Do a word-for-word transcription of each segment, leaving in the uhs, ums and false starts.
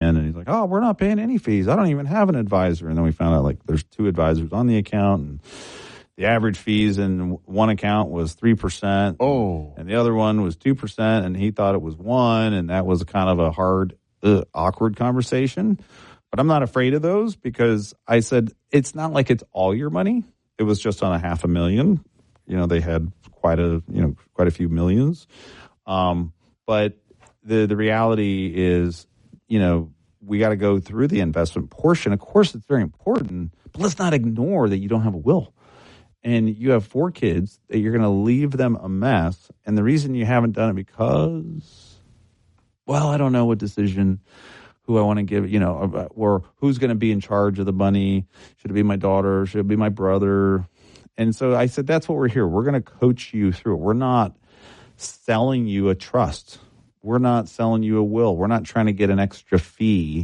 in, and he's like, oh, we're not paying any fees. I don't even have an advisor. And then we found out, like, there's two advisors on the account, and the average fees in one account was three percent. Oh. And the other one was two percent, and he thought it was one, and that was kind of a hard, uh, awkward conversation. But I'm not afraid of those because I said, it's not like it's all your money. It was just on a half a million. You know, they had quite a, you know, quite a few millions. Um, but the, the reality is, you know, we got to go through the investment portion. Of course, it's very important, but let's not ignore that you don't have a will. And you have four kids that you're going to leave them a mess. And the reason you haven't done it because, well, I don't know what decision, who I want to give, you know, or who's going to be in charge of the money. Should it be my daughter? Should it be my brother? And so I said, that's what we're here. We're going to coach you through it. We're not selling you a trust. We're not selling you a will. We're not trying to get an extra fee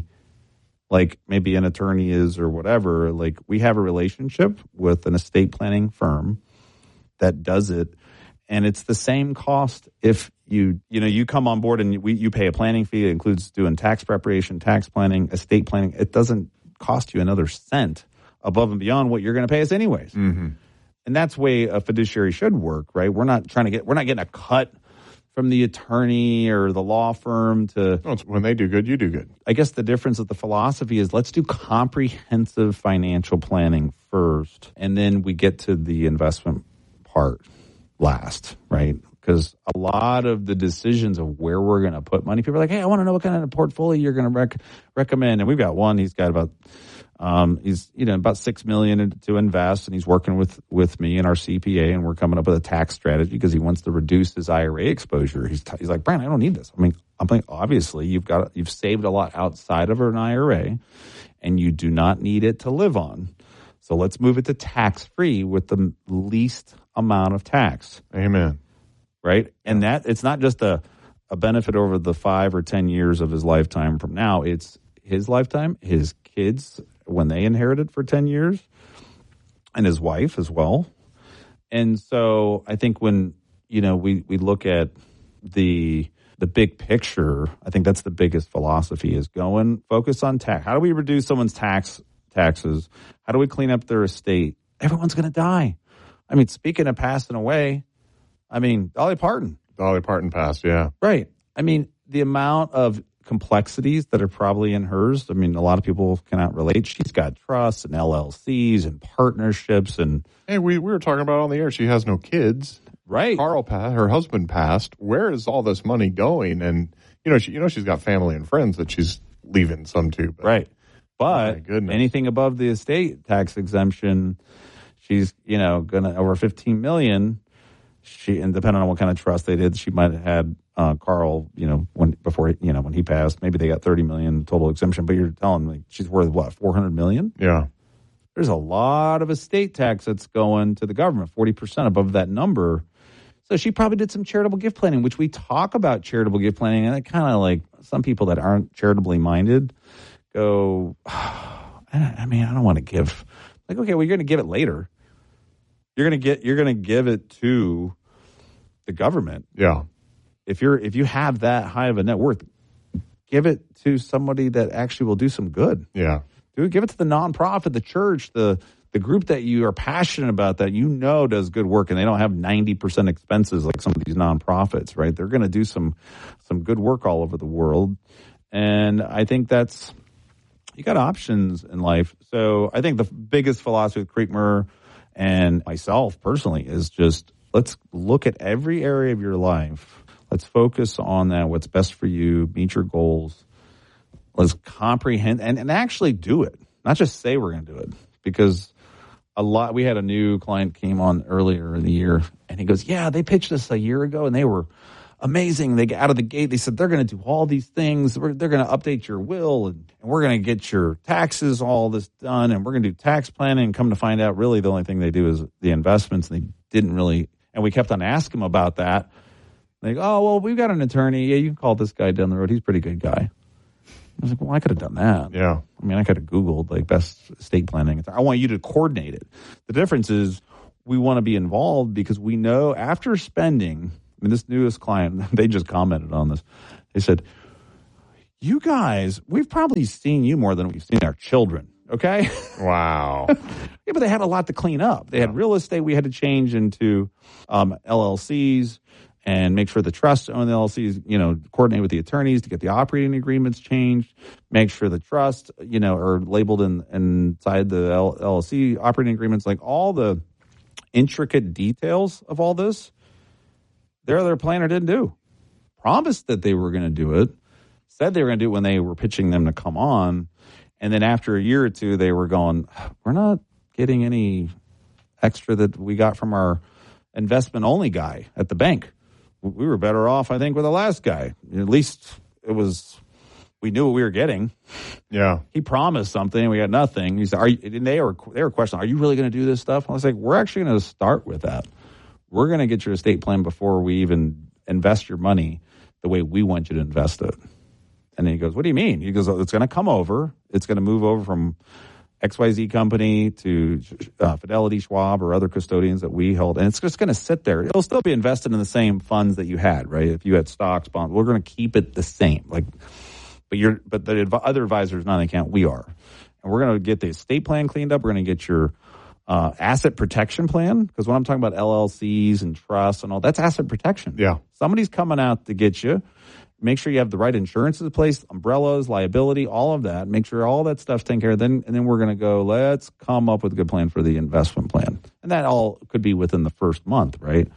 like maybe an attorney is or whatever. Like, we have a relationship with an estate planning firm that does it, and it's the same cost if you, you know, you come on board and we, you pay a planning fee. It includes doing tax preparation, tax planning, estate planning. It doesn't cost you another cent above and beyond what you're going to pay us anyways. Mm-hmm. And that's the way a fiduciary should work, right? We're not trying to get, we're not getting a cut from the attorney or the law firm to... No, when they do good, you do good. I guess the difference with the philosophy is let's do comprehensive financial planning first, and then we get to the investment part last, right? Because a lot of the decisions of where we're going to put money, people are like, hey, I want to know what kind of portfolio you're going to rec- recommend. And we've got one, he's got about... Um, he's, you know, about six million dollars to invest, and he's working with, with me and our C P A, and we're coming up with a tax strategy because he wants to reduce his I R A exposure. He's, t- he's like, Brian, I don't need this. I mean, I'm like, obviously you've got, you've saved a lot outside of an I R A, and you do not need it to live on. So let's move it to tax free with the least amount of tax. Amen. Right. And that it's not just a, a benefit over the five or ten years of his lifetime from now. It's his lifetime, his kids, when they inherited for ten years, and his wife as well. And so I think when, you know, we, we look at the the big picture, I think that's the biggest philosophy is going, focus on tax. How do we reduce someone's tax taxes? How do we clean up their estate? Everyone's going to die. I mean, speaking of passing away, I mean, Dolly Parton. Dolly Parton passed, yeah. Right. I mean, the amount of complexities that are probably in hers. I mean, a lot of people cannot relate. She's got trusts and L L Cs and partnerships and. Hey, we, we were talking about on the air. She has no kids. Right. Carl passed. Her husband passed. Where is all this money going? And you know, she you know she's got family and friends that she's leaving some to. But, right. But oh anything above the estate tax exemption, she's you know gonna over fifteen million. She and depending on what kind of trust they did, she might have had uh, Carl. You know, when before you know when he passed, maybe they got thirty million total exemption. But you're telling me she's worth what four hundred million? Yeah, there's a lot of estate tax that's going to the government, forty percent above that number. So she probably did some charitable gift planning, which we talk about charitable gift planning, and it kind of like some people that aren't charitably minded go, oh, I mean, I don't want to give. Like, okay, well, you're going to give it later. You're gonna get. You're gonna give it to the government. Yeah. If you're if you have that high of a net worth, give it to somebody that actually will do some good. Yeah. Do give it to the nonprofit, the church, the the group that you are passionate about, that you know does good work, and they don't have ninety percent expenses like some of these nonprofits. Right? They're going to do some some good work all over the world, and I think that's you got options in life. So I think the biggest philosophy with Creekmur and myself personally is just let's look at every area of your life. Let's focus on that, what's best for you, meet your goals. Let's comprehend and, and actually do it. Not just say we're going to do it. Because a lot, we had a new client came on earlier in the year, and he goes, yeah, they pitched us a year ago, and they were amazing. They got out of the gate. They said, they're going to do all these things. We're, they're going to update your will, and, and we're going to get your taxes, all this done, and we're going to do tax planning. And come to find out, really, the only thing they do is the investments. And they didn't really, and we kept on asking them about that. They go, oh, well, we've got an attorney. Yeah, you can call this guy down the road. He's a pretty good guy. I was like, well, I could have done that. Yeah. I mean, I could have Googled, like, best estate planning. I want you to coordinate it. The difference is we want to be involved because we know after spending, I mean, this newest client, they just commented on this. They said, you guys, we've probably seen you more than we've seen our children. Okay. Wow. Yeah, but they had a lot to clean up. They had real estate we had to change into um, L L Cs and make sure the trusts own the L L Cs, you know, coordinate with the attorneys to get the operating agreements changed, make sure the trust, you know, are labeled in, inside the L L C operating agreements, like all the intricate details of all this. Their other planner didn't do. Promised that they were going to do it, said they were going to do it when they were pitching them to come on. And then after a year or two, they were going, we're not getting any extra that we got from our investment-only guy at the bank. We were better off, I think, with the last guy. At least it was, we knew what we were getting. Yeah. He promised something, and we got nothing. He said, are you, and they were, they were questioning, are you really going to do this stuff? I was like, we're actually going to start with that. We're going to get your estate plan before we even invest your money the way we want you to invest it. And then he goes, what do you mean? He goes, oh, it's going to come over. It's going to move over from X Y Z company to uh, Fidelity, Schwab, or other custodians that we held. And it's just going to sit there. It'll still be invested in the same funds that you had, right? If you had stocks, bonds, we're going to keep it the same. Like, but you're, but the adv- other advisors, not an account, we are. And we're going to get the estate plan cleaned up. We're going to get your uh, asset protection plan. Because when I'm talking about L L Cs and trusts and all, that's asset protection. Yeah. Somebody's coming out to get you. Make sure you have the right insurances in place, umbrellas, liability, all of that. Make sure all that stuff's taken care of. Then, and then we're going to go, let's come up with a good plan for the investment plan. And that all could be within the first month, right?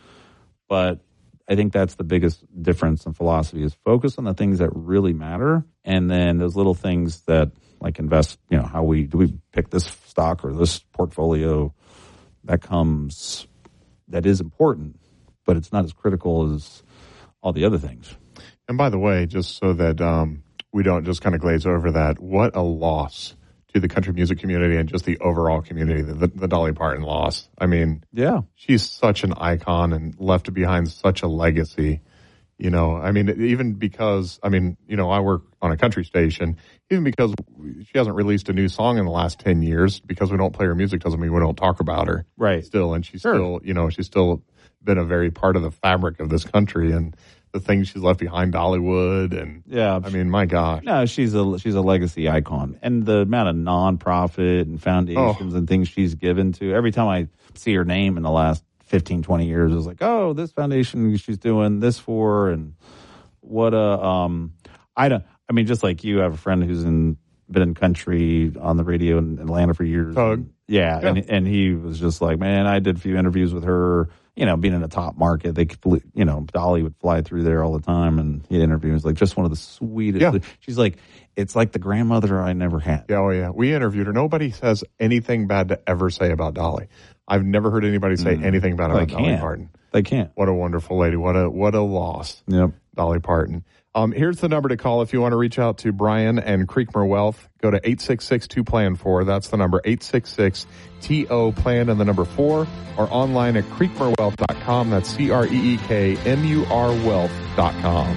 But I think that's the biggest difference in philosophy is focus on the things that really matter. And then those little things that like invest, you know, how we, do we pick this stock or this portfolio that comes, that is important, but it's not as critical as all the other things. And by the way, just so that um, we don't just kind of glaze over that, what a loss to the country music community and just the overall community, the, the Dolly Parton loss. I mean, yeah, she's such an icon and left behind such a legacy. You know, I mean, even because, I mean, you know, I work on a country station, even because she hasn't released a new song in the last ten years, because we don't play her music doesn't mean we don't talk about her. Right. Still, and she's sure. still, you know, she's still been a very part of the fabric of this country. And the things she's left behind, Dollywood, and yeah, I mean, my gosh, no, she's a she's a legacy icon, and the amount of nonprofit and foundations oh. and things she's given to. Every time I see her name in the last fifteen, twenty years, it's like, oh, this foundation she's doing this for, and what a um, I don't. I mean, just like you have a friend who's in been in country on the radio in Atlanta for years. Tug. Yeah, yeah, and and he was just like, man, I did a few interviews with her. You know, being in a top market, they could, you know, Dolly would fly through there all the time, and he interviewed. He was like, just one of the sweetest. Yeah. She's like, it's like the grandmother I never had. Yeah, oh yeah. We interviewed her. Nobody says anything bad to ever say about Dolly. I've never heard anybody say mm. anything bad about Dolly Parton. They can't. What a wonderful lady. What a what a loss. Yep. Dolly Parton. Um, here's the number to call if you want to reach out to Brian and Creekmore Wealth. Go to eight six six two plan four. That's the number, eight six six T O plan and the number four, or online at creekmore wealth dot com. That's C R E E K M U R wealth dot com.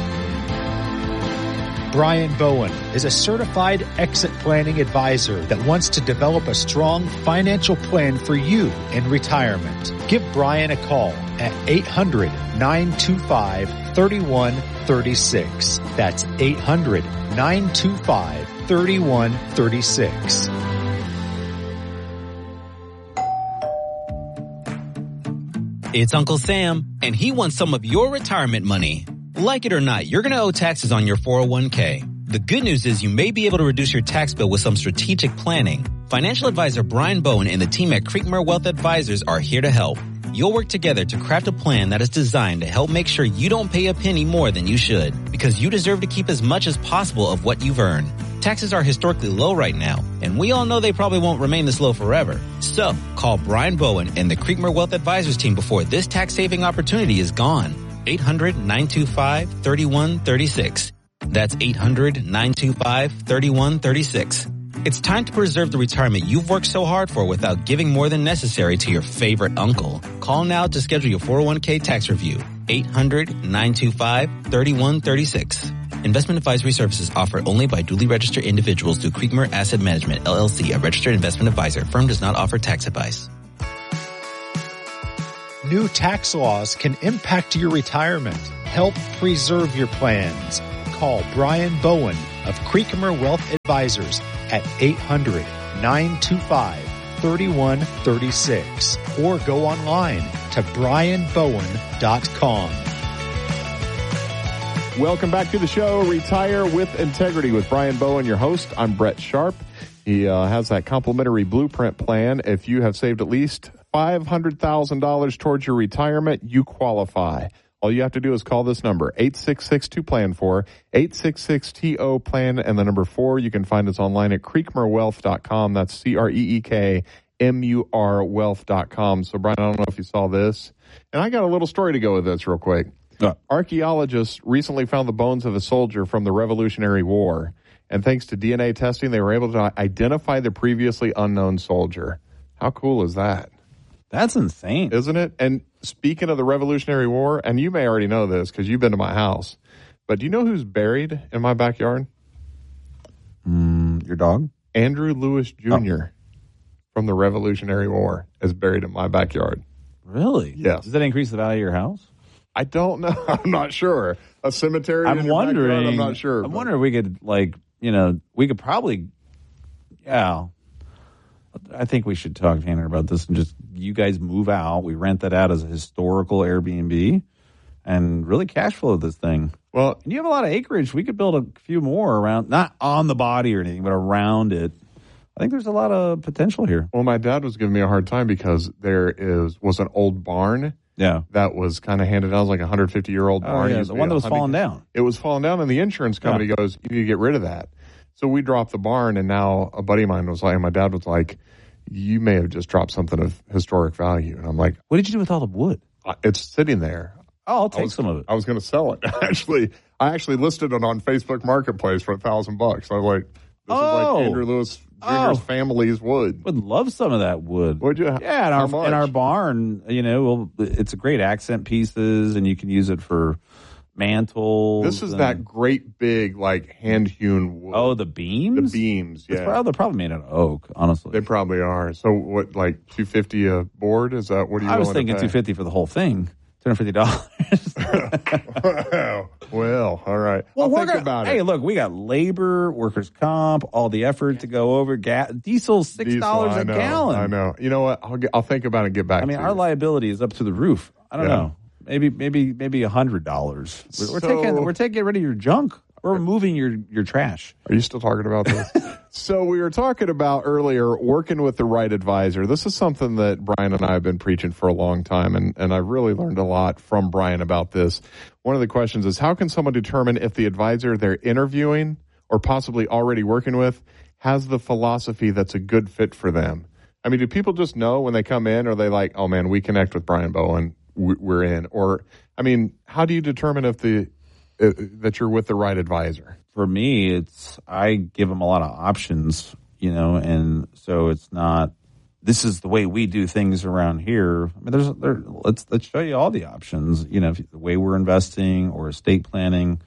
Brian Bowen is a certified exit planning advisor that wants to develop a strong financial plan for you in retirement. Give Brian a call at eight hundred nine two five three one three six. That's eight hundred nine two five three one three six. It's Uncle Sam, and he wants some of your retirement money. Like it or not, you're going to owe taxes on your four oh one k. The good news is you may be able to reduce your tax bill with some strategic planning. Financial advisor Brian Bowen and the team at Creekmore Wealth Advisors are here to help. You'll work together to craft a plan that is designed to help make sure you don't pay a penny more than you should, because you deserve to keep as much as possible of what you've earned. Taxes are historically low right now, and we all know they probably won't remain this low forever. So, call Brian Bowen and the Creekmore Wealth Advisors team before this tax-saving opportunity is gone. eight hundred nine two five three one three six. That's eight hundred nine two five three one three six. It's time to preserve the retirement you've worked so hard for without giving more than necessary to your favorite uncle. Call now to schedule your four oh one k tax review. eight hundred nine two five three one three six. Investment advisory services offered only by duly registered individuals through Creekmore Asset Management, L L C, a registered investment advisor. Firm does not offer tax advice. New tax laws can impact your retirement. Help preserve your plans. call Brian Bowen of Creekmer Wealth Advisors at eight hundred, nine two five, three one three six or go online to brian bowen dot com. Welcome back to the show, Retire with Integrity with Brian Bowen, your host. I'm Brett Sharp. He uh, has that complimentary blueprint plan. If you have saved at least five hundred thousand dollars towards your retirement, you qualify. All you have to do is call this number, eight six six two plan four, eight six six T O plan, and the number four. You can find us online at creekmer wealth dot com. That's C R E E K M U R wealth dot com. So, Brian, I don't know if you saw this. And I got a little story to go with this real quick. Uh. Archaeologists recently found the bones of a soldier from the Revolutionary War. And thanks to D N A testing, they were able to identify the previously unknown soldier. How cool is that? That's insane. Isn't it? And speaking of the Revolutionary War, and you may already know this because you've been to my house, but do you know who's buried in my backyard? Mm, your dog? Andrew Lewis Junior Oh. from the Revolutionary War is buried in my backyard. Really? Yes. Does that increase the value of your house? I don't know. I'm not sure. A cemetery I'm in your wondering. backyard? I'm not sure. I'm but. wondering if we could, like, you know, we could probably, yeah. I think we should talk to Tanner about this and just, you guys move out. We rent that out as a historical Airbnb and really cash flow this thing. Well, and you have a lot of acreage. We could build a few more around, not on the body or anything, but around it. I think there's a lot of potential here. Well, my dad was giving me a hard time because there is was an old barn. Yeah. That was kind of handed down. It was like a one hundred fifty year old barn. Oh, yeah, the one that was falling down. It was falling down, and the insurance company yeah. goes, you need to get rid of that. So we dropped the barn, and now a buddy of mine was like, and my dad was like, you may have just dropped something of historic value. And I'm like, what did you do with all the wood? It's sitting there. Oh, I'll take was, some of it. I was going to sell it. Actually, I actually listed it on Facebook Marketplace for a thousand bucks. I was like, this oh. is like Andrew Lewis Junior's oh. family's wood. Would love some of that wood. Would you? Yeah, in How our much? in our barn, you know, well, it's a great accent pieces, and you can use it for mantles. This is and, that great big, like, hand-hewn wood. Oh, the beams? The beams, yeah. It's probably, they're probably made out of oak, honestly. They probably are. So what, like two hundred fifty dollars a board? Is that, what are you I was willing thinking to two hundred fifty dollars for the whole thing. two hundred fifty dollars. Well, all right. Well, I'll we're think gonna, about hey, it. look, we got labor, workers' comp, all the effort to go over. Gas, diesel, six dollars Diesel, a I know, gallon. I know. You know what? I'll, get, I'll think about it and get back I mean, to our you. liability is up to the roof. I don't Yeah. know. Maybe, maybe, maybe a hundred dollars. We're, we're So- taking, we're taking rid of your junk. We're removing your, your trash. Are you still talking about this? So we were talking about earlier working with the right advisor. This is something that Brian and I have been preaching for a long time, and, and I've really learned a lot from Brian about this. One of the questions is, how can someone determine if the advisor they're interviewing or possibly already working with has the philosophy that's a good fit for them? I mean, do people just know when they come in, or are they like, oh, man, we connect with Brian Bowen, we're in? Or, I mean, how do you determine if the uh, that you're with the right advisor? For me, it's I give them a lot of options, you know, and so it's not. This is the way we do things around here. I mean, there's there. Let's let's show you all the options. You know, if, the way we're investing or estate planning,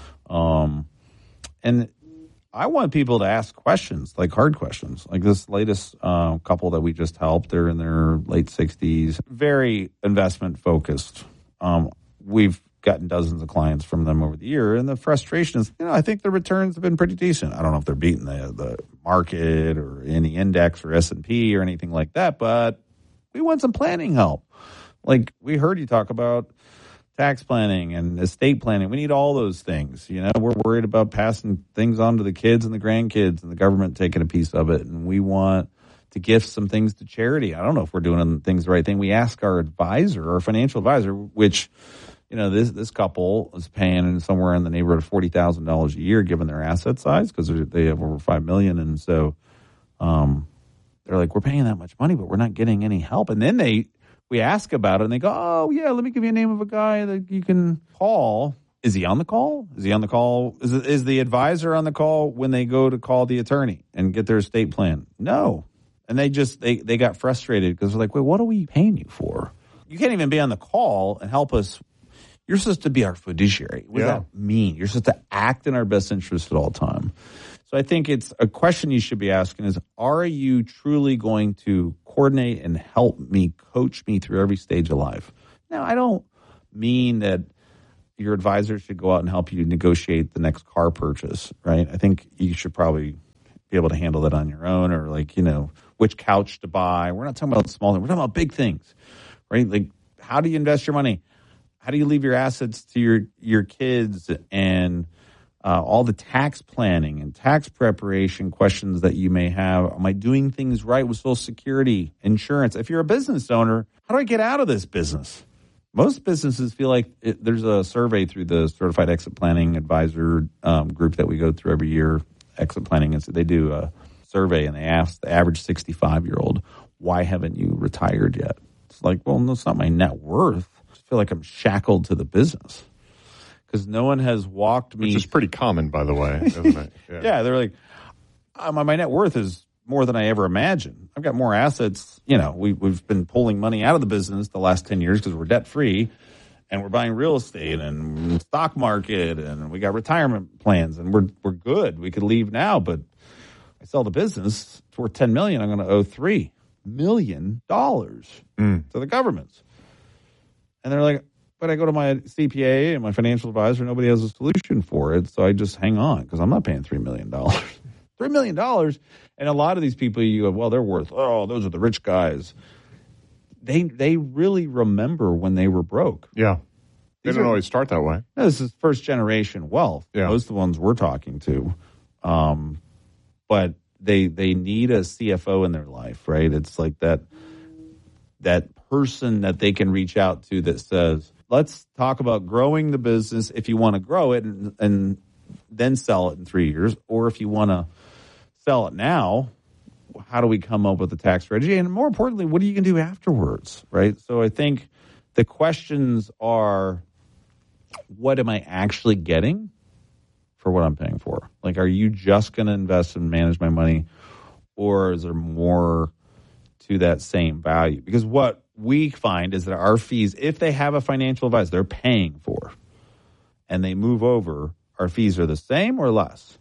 um, and I want people to ask questions, like hard questions, like this latest uh, couple that we just helped. They're in their late sixties, very investment focused. Um, we've gotten dozens of clients from them over the year, and the frustration is, you know, I think the returns have been pretty decent. I don't know if they're beating the the market or any index or S and P or anything like that, but we want some planning help. Like we heard you talk about tax planning and estate planning. We need all those things. You know, we're worried about passing things on to the kids and the grandkids and the government taking a piece of it, and we want to gift some things to charity. I don't know if we're doing things the right thing. We ask our advisor, our financial advisor, which, you know, this this couple is paying somewhere in the neighborhood of forty thousand dollars a year, given their asset size, because they have over five million dollars. And so um, they're like, we're paying that much money, but we're not getting any help. And then they we ask about it, and they go, oh, yeah, let me give you a name of a guy that you can call. Is he on the call? Is he on the call? Is, is the advisor on the call when they go to call the attorney and get their estate plan? No. And they just, they, they got frustrated because they're like, wait, what are we paying you for? You can't even be on the call and help us. You're supposed to be our fiduciary. What Yeah. does that mean? You're supposed to act in our best interest at all time. So I think it's a question you should be asking is, are you truly going to coordinate and help me, coach me through every stage of life? Now, I don't mean that your advisor should go out and help you negotiate the next car purchase, right? I think you should probably be able to handle that on your own, or like, you know, which couch to buy. We're not talking about small things. We're talking about big things, right? Like, how do you invest your money? How do you leave your assets to your, your kids, and uh, all the tax planning and tax preparation questions that you may have? Am I doing things right with Social Security, insurance? If you're a business owner, how do I get out of this business? Most businesses feel like it, there's a survey through the Certified Exit Planning Advisor um, group that we go through every year. Exit Planning, is they do a survey and they ask the average sixty-five-year-old, why haven't you retired yet? It's like, well, no, it's not my net worth. I just feel like I'm shackled to the business because no one has walked me. Which is pretty common, by the way, isn't it? Yeah, yeah, they're like, oh, my, my net worth is more than I ever imagined. I've got more assets. You know, we, we've been pulling money out of the business the last ten years because we're debt free, and we're buying real estate and stock market, and we got retirement plans, and we're we're good. We could leave now, but I sell the business, it's worth ten million dollars. I'm going to owe three million dollars mm. to the government. And they're like, but I go to my C P A and my financial advisor, nobody has a solution for it, so I just hang on because I'm not paying three million dollars. three million dollars. And a lot of these people, you go, well, they're worth, oh, those are the rich guys. They they really remember when they were broke. Yeah. They These don't are, always start that way. No, this is first generation wealth. Yeah. Most of the ones we're talking to. Um, but they they need a C F O in their life, right? It's like that that person that they can reach out to that says, let's talk about growing the business if you want to grow it and, and then sell it in three years. Or if you want to sell it now, how do we come up with a tax strategy? And more importantly, what are you going to do afterwards, right? So I think the questions are, what am I actually getting for what I'm paying for? Like, are you just going to invest and manage my money, or is there more to that same value? Because what we find is that our fees, if they have a financial advisor they're paying for and they move over, our fees are the same or less.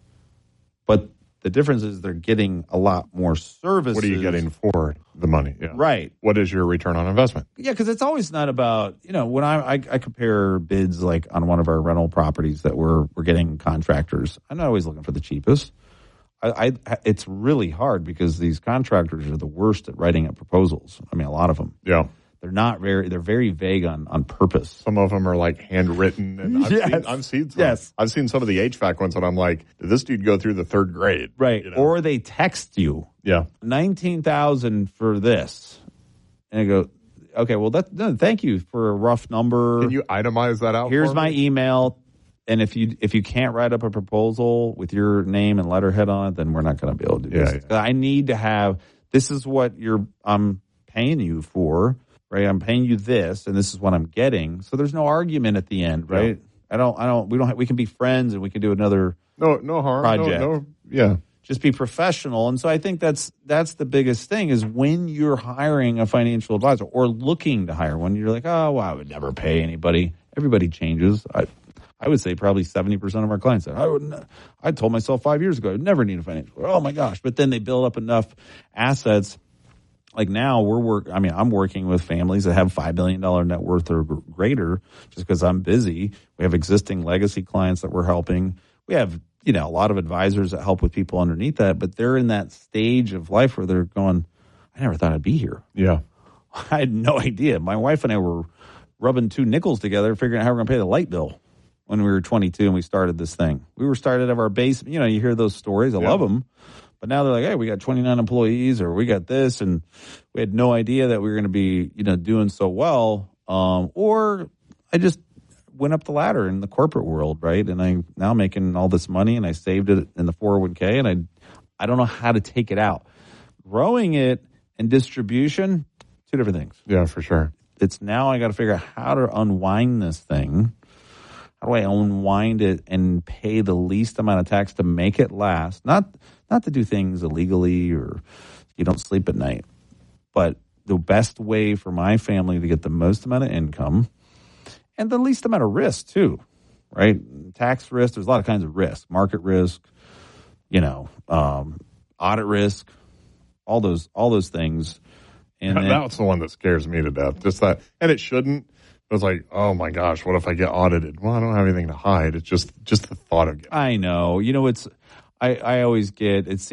But the difference is they're getting a lot more services. What are you getting for the money? Yeah. Right. What is your return on investment? Yeah, because it's always not about, you know, when I, I I compare bids like on one of our rental properties that we're we're getting contractors. I'm not always looking for the cheapest. I, I it's really hard because these contractors are the worst at writing up proposals. I mean, a lot of them. Yeah. They're not very. They're very vague on, on purpose. Some of them are like handwritten, and I've yes. seen I've seen some. Yes. I've seen some of the H V A C ones, and I'm like, did this dude go through the third grade? Right. You know? Or they text you. Yeah. Nineteen thousand for this, and I go, okay, well, that no, thank you for a rough number. Can you itemize that out? Here's for my me? email, and if you if you can't write up a proposal with your name and letterhead on it, then we're not going to be able to do yeah, this. Yeah. I need to have. This is what you're. I'm paying you for. Right, I'm paying you this, and this is what I'm getting. So there's no argument at the end, right? Yeah. I don't, I don't. We don't. Have, we can be friends, and we can do another. No, no harm. Project. No, no, yeah. Just be professional, and so I think that's that's the biggest thing is when you're hiring a financial advisor or looking to hire one. You're like, oh, well, I would never pay anybody. Everybody changes. I, I would say probably seventy percent of our clients said, I would. I told myself five years ago I'd never need a financial. Oh my gosh! But then they build up enough assets. Like now we're work. I mean, I'm working with families that have five billion dollars net worth or greater just because I'm busy. We have existing legacy clients that we're helping. We have, you know, a lot of advisors that help with people underneath that, but they're in that stage of life where they're going, I never thought I'd be here. Yeah. I had no idea. My wife and I were rubbing two nickels together, figuring out how we're going to pay the light bill when we were twenty-two and we started this thing. We were started at our base. You know, you hear those stories. I yeah. love them. But now they're like, hey, we got twenty-nine employees or we got this. And we had no idea that we were going to be, you know, doing so well. Um, or I just went up the ladder in the corporate world, right? And I'm now making all this money and I saved it in the four oh one k and I, I don't know how to take it out. Growing it and distribution, two different things. Yeah, for sure. It's now I got to figure out how to unwind this thing. How do I unwind it and pay the least amount of tax to make it last? Not not to do things illegally or you don't sleep at night, but the best way for my family to get the most amount of income and the least amount of risk too, right? Tax risk, there's a lot of kinds of risk. Market risk, you know, um, audit risk, all those all those things. And then, that's the one that scares me to death. Just that, and it shouldn't. was like, oh my gosh, what if I get audited? Well, I don't have anything to hide. It's just just the thought of getting I know. You know, it's I, I always get it.